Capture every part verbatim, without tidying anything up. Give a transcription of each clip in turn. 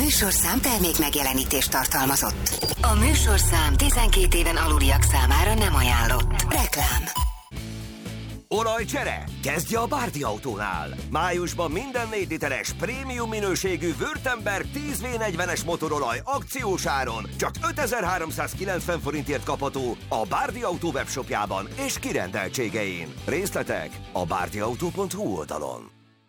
műsorszám termék megjelenítést tartalmazott. A műsorszám tizenkét éven aluliak számára nem ajánlott. Reklám. Olajcsere? Kezdje a Bárdi Autónál! Májusban minden négy literes prémium minőségű Württemberg tíz vé negyvenes motorolaj akciós áron csak ötezer-háromszázkilencven forintért kapható a Bárdi Autó webshopjában és kirendeltségein. Részletek a bárdiautó pont hu oldalon.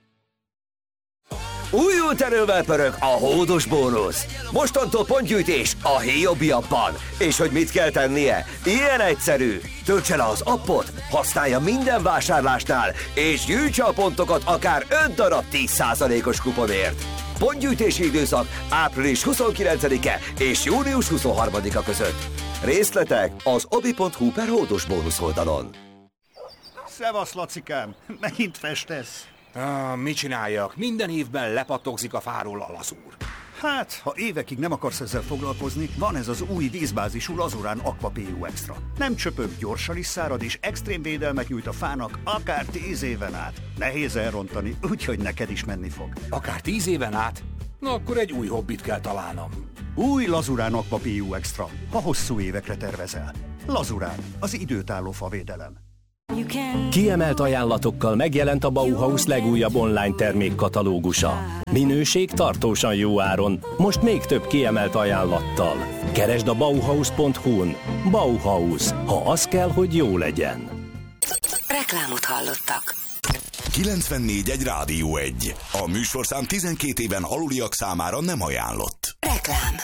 Újult erővel pörög a hódos bónusz. Mostantól pontgyűjtés a Héjobbiabban. És hogy mit kell tennie? Ilyen egyszerű. Töltse le az appot, használja minden vásárlásnál, és gyűjtse a pontokat akár öt darab tíz százalékos kuponért. Pontgyűjtési időszak április huszonkilencedike és június huszonharmadika között. Részletek az obi pont hu per hódos bónusz oldalon. Szevasz, Lacikám! Megint festesz? Ah, mit csináljak? Minden évben lepattogzik a fáról a lazúr. Hát, ha évekig nem akarsz ezzel foglalkozni, van ez az új vízbázisú Lazurán Aqua pé u Extra. Nem csöpög, gyorsan is szárad, és extrém védelmet nyújt a fának akár tíz éven át. Nehéz elrontani, úgyhogy neked is menni fog. Akár tíz éven át? Na akkor egy új hobbit kell találnom. Új Lazurán Aqua pé u Extra, ha hosszú évekre tervezel. Lazurán, az időtálló favédelem. Kiemelt ajánlatokkal megjelent a Bauhaus legújabb online termékkatalógusa. Minőség tartósan jó áron, most még több kiemelt ajánlattal. Keresd a bauhaus pont hu-n. Bauhaus, ha az kell, hogy jó legyen. Reklámot hallottak. kilencvennégy egy Rádió egy. A műsorszám tizenkét éven aluliak számára nem ajánlott. Reklám.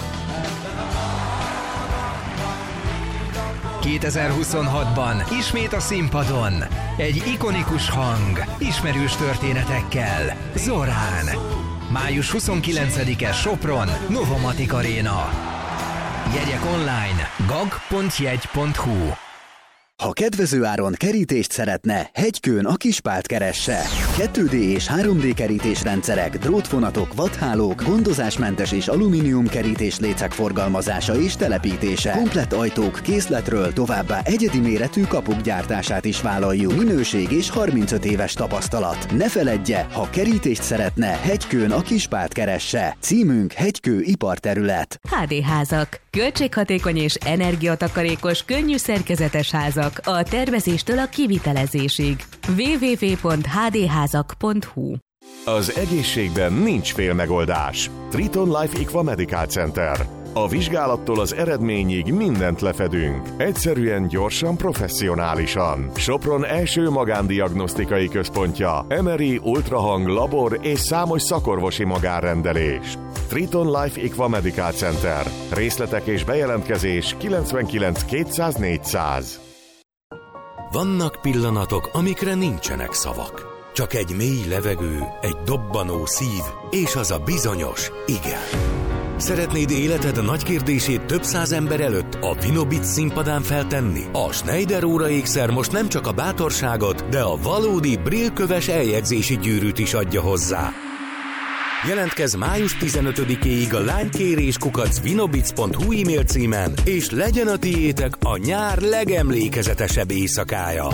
kétezer-huszonhatban ismét a színpadon. Egy ikonikus hang, ismerős történetekkel. Zorán. május huszonkilencedike Sopron, Novomatic Arena. Jegyek online gag pont jegy pont hu. Ha kedvező áron kerítést szeretne, Hegykőn a Kispált keresse. kettő dé és három dé kerítésrendszerek, drótfonatok, vadhálók, gondozásmentes és alumínium kerítéslécek forgalmazása és telepítése. Komplett ajtók készletről, továbbá egyedi méretű kapuk gyártását is vállaljuk. Minőség és harmincöt éves tapasztalat. Ne feledje, ha kerítést szeretne, Hegykőn a Kispált keresse. Címünk Hegykő iparterület. há dé házak. Költséghatékony és energiatakarékos, könnyű szerkezetes házak a tervezéstől a kivitelezésig. double-u double-u double-u pont há dé házak pont hu. Az egészségben nincs félmegoldás. Triton Life Equa Medical Center. A vizsgálattól az eredményig mindent lefedünk. Egyszerűen, gyorsan, professzionálisan. Sopron első magándiagnosztikai központja, em er i, ultrahang, labor és számos szakorvosi magánrendelés. Triton Life Equa Medical Center. Részletek és bejelentkezés kilencvenkilenc kétszáz négyszáz. Vannak pillanatok, amikre nincsenek szavak. Csak egy mély levegő, egy dobbanó szív, és az a bizonyos igen. Szeretnéd életed nagy kérdését több száz ember előtt a Vinobic színpadán feltenni? A Schneider óraékszer most nem csak a bátorságot, de a valódi brillköves eljegyzési gyűrűt is adja hozzá. Jelentkezz május tizenötödikéig a lánykérés kukac vinobic pont hu e-mail címen, és legyen a tiétek a nyár legemlékezetesebb éjszakája.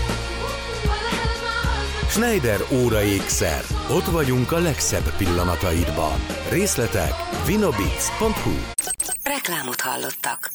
Schneider óraékszer. Ott vagyunk a legszebb pillanataidban. Részletek vinobic pont hu. Reklámot hallottak.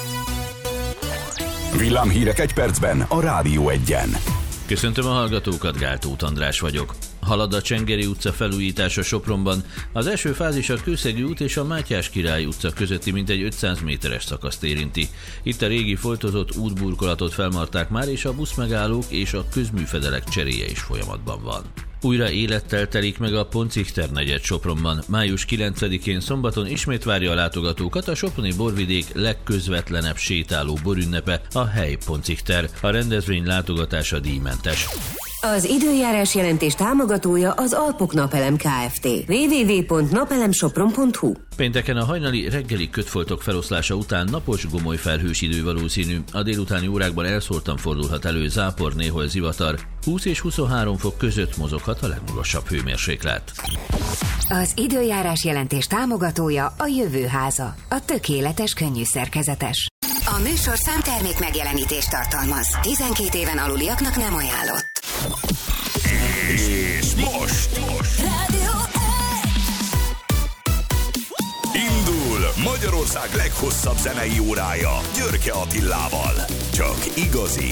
Villámhírek egy percben a Rádió egyen. Köszöntöm a hallgatókat, Gál Tóth András vagyok. Halad a Csengeri utca felújítása Sopronban. Az első fázis a Kőszegi út és a Mátyás Király utca közötti mintegy ötszáz méteres szakaszt érinti. Itt a régi foltozott útburkolatot felmarták már, és a buszmegállók és a közműfedelek cseréje is folyamatban van. Újra élettel telik meg a Poncichter negyed Sopronban. május kilencedikén szombaton ismét várja a látogatókat a soproni borvidék legközvetlenebb sétáló borünnepe, a Hely Poncichter. A rendezvény látogatása díjmentes. Az időjárás jelentés támogatója az Alpok Napelem Kft. double-u double-u double-u pont napelemsopron pont hu. Pénteken a hajnali reggeli kötfoltok feloszlása után napos, gomoly felhős idő valószínű. A délutáni órákban elszórtan fordulhat elő zápor, néhol zivatar. húsz és huszonhárom fok között mozoghat a legmagasabb hőmérséklet. Az időjárás jelentés támogatója a Jövő Háza. A tökéletes könnyű szerkezetes. A műsor számtermék megjelenítést tartalmaz. tizenkét éven aluliaknak nem ajánlott. És most, most. Rádió Magyarország leghosszabb zenei órája Györke Attilával. Csak igazi,